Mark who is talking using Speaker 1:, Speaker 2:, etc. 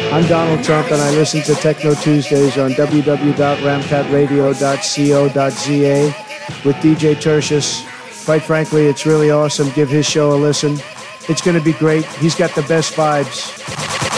Speaker 1: I'm Donald Trump, and I listen to Techno Tuesdays on www.ramcatradio.co.za with DJ Tertius. Quite frankly, it's really awesome. Give his show a listen. It's going to be great. He's got the best vibes.